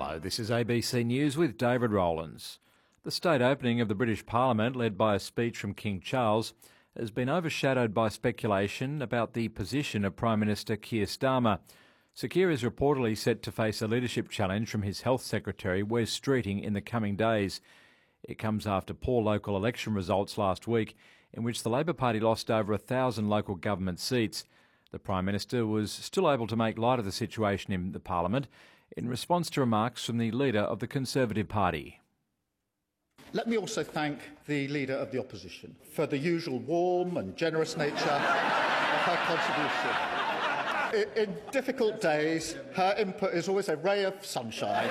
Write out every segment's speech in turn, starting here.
Hello, this is ABC News with David Rowlands. The state opening of the British Parliament, led by a speech from King Charles, has been overshadowed by speculation about the position of Prime Minister Keir Starmer. Sir Keir is reportedly set to face a leadership challenge from his Health Secretary, Wes Streeting, in the coming days. It comes after poor local election results last week, in which the Labor Party lost over 1,000 local government seats. The Prime Minister was still able to make light of the situation in the Parliament in response to remarks from the leader of the Conservative Party. Let me also thank the Leader of the Opposition for the usual warm and generous nature of her contribution. In difficult days, her input is always a ray of sunshine.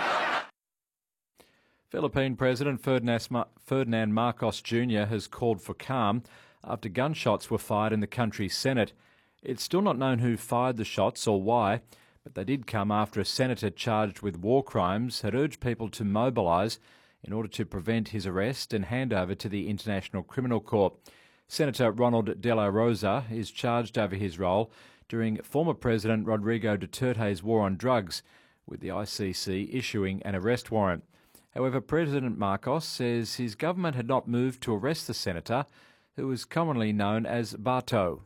Philippine President Ferdinand Marcos Jr. has called for calm after gunshots were fired in the country's Senate. It's still not known who fired the shots or why, but they did come after a senator charged with war crimes had urged people to mobilise in order to prevent his arrest and handover to the International Criminal Court. Senator Ronald De La Rosa is charged over his role during former President Rodrigo Duterte's war on drugs, with the ICC issuing an arrest warrant. However, President Marcos says his government had not moved to arrest the senator, who is commonly known as Bato.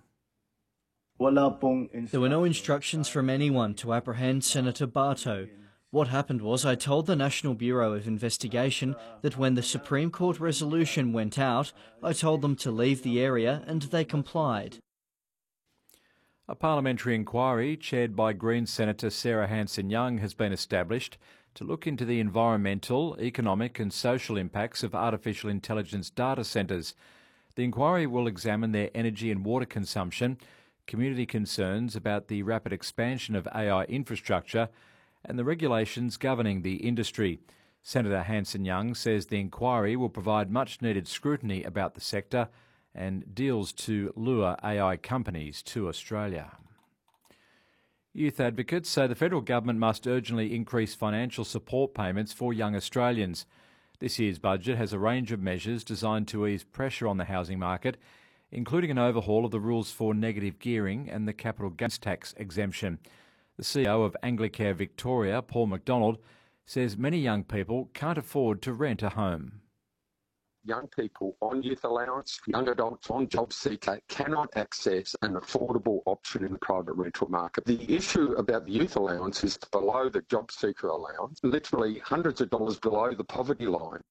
There were no instructions from anyone to apprehend Senator Bato. What happened was I told the National Bureau of Investigation that when the Supreme Court resolution went out, I told them to leave the area and they complied. A parliamentary inquiry chaired by Greens Senator Sarah Hanson-Young has been established to look into the environmental, economic and social impacts of artificial intelligence data centres. The inquiry will examine their energy and water consumption, community concerns about the rapid expansion of AI infrastructure and the regulations governing the industry. Senator Hanson-Young says the inquiry will provide much-needed scrutiny about the sector and deals to lure AI companies to Australia. Youth advocates say the federal government must urgently increase financial support payments for young Australians. This year's budget has a range of measures designed to ease pressure on the housing market, including an overhaul of the rules for negative gearing and the capital gains tax exemption. The CEO of Anglicare Victoria, Paul McDonald, says many young people can't afford to rent a home. Young people on youth allowance, young adults on job seeker cannot access an affordable option in the private rental market. The issue about the youth allowance is below the job seeker allowance, literally hundreds of dollars below the poverty line.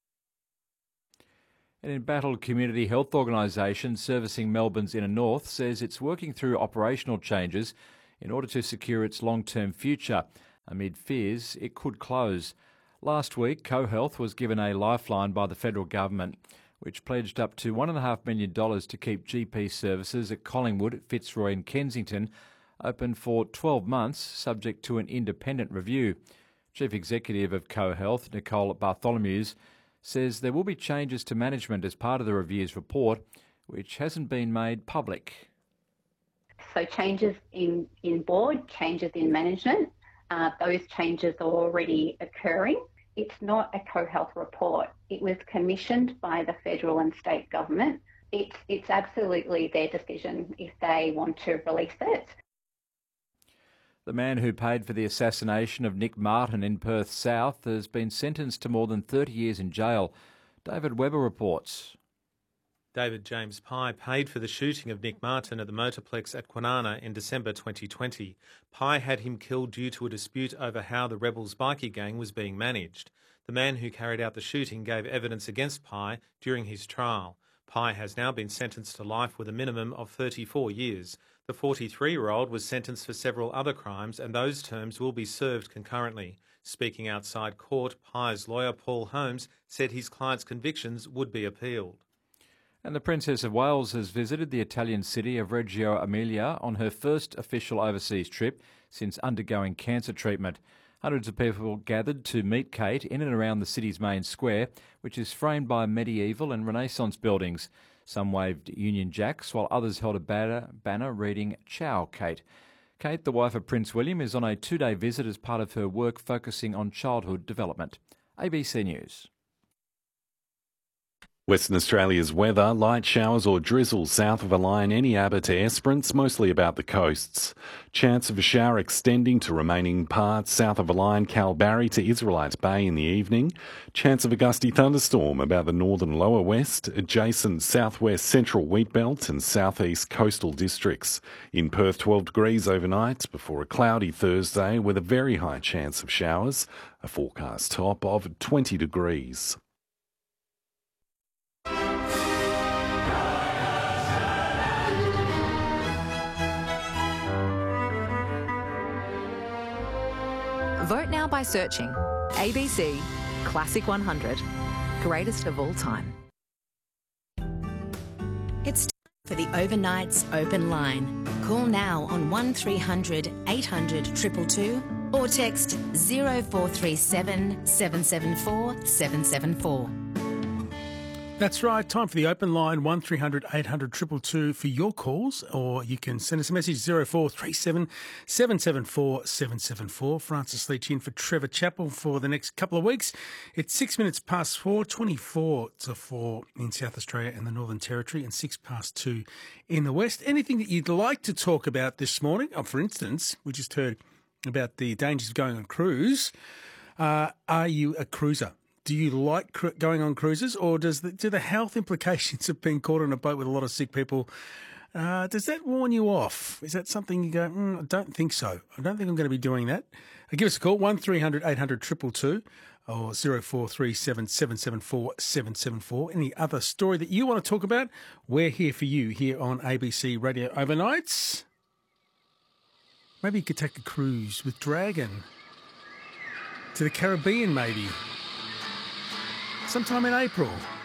An embattled community health organisation servicing Melbourne's inner north says it's working through operational changes in order to secure its long-term future, amid fears it could close. Last week, CoHealth was given a lifeline by the federal government, which pledged up to $1.5 million to keep GP services at Collingwood, Fitzroy and Kensington open for 12 months, subject to an independent review. Chief Executive of CoHealth, Nicole Bartholomews, says there will be changes to management as part of the review's report, which hasn't been made public. So changes in board, changes in management, those changes are already occurring. It's not a CoHealth report. It was commissioned by the federal and state government. It's absolutely their decision if they want to release it. The man who paid for the assassination of Nick Martin in Perth South has been sentenced to more than 30 years in jail. David Webber reports. David James Pye paid for the shooting of Nick Martin at the Motorplex at Kwinana in December 2020. Pye had him killed due to a dispute over how the rebels' bikie gang was being managed. The man who carried out the shooting gave evidence against Pye during his trial. Pye has now been sentenced to life with a minimum of 34 years. The 43-year-old was sentenced for several other crimes and those terms will be served concurrently. Speaking outside court, Pye's lawyer Paul Holmes said his client's convictions would be appealed. And the Princess of Wales has visited the Italian city of Reggio Emilia on her first official overseas trip since undergoing cancer treatment. Hundreds of people gathered to meet Kate in and around the city's main square, which is framed by medieval and Renaissance buildings. Some waved Union Jacks, while others held a banner reading "Ciao, Kate." Kate, the wife of Prince William, is on a 2-day visit as part of her work focusing on childhood development. ABC News. Western Australia's weather, light showers or drizzle south of a line, any Abbott to Esperance, mostly about the coasts. Chance of a shower extending to remaining parts south of a line, Kalbarri to Israelites Bay in the evening. Chance of a gusty thunderstorm about the northern lower west, adjacent southwest central wheatbelt and southeast coastal districts. In Perth, 12 degrees overnight before a cloudy Thursday with a very high chance of showers. A forecast top of 20 degrees. Vote now by searching ABC Classic 100, greatest of all time. It's time for the Overnight's Open Line. Call now on 1300 800 222 or text 0437 774 774. That's right. Time for the open line, 1300 800 222 for your calls, or you can send us a message, 0437 774 774. Francis Leach in for Trevor Chappell for the next couple of weeks. It's 6 minutes past 4, 24 to 4 in South Australia and the Northern Territory, and 6 past 2 in the West. Anything that you'd like to talk about this morning? For instance, we just heard about the dangers of going on a cruise. Are you a cruiser? Do you like going on cruises, or do the health implications of being caught on a boat with a lot of sick people, does that warn you off? Is that something you go, I don't think so. I don't think I'm going to be doing that. Give us a call, 1300 800 222 or 0437 774 774. Any other story that you want to talk about, we're here for you here on ABC Radio Overnights. Maybe you could take a cruise with Dragon to the Caribbean, maybe. Sometime in April.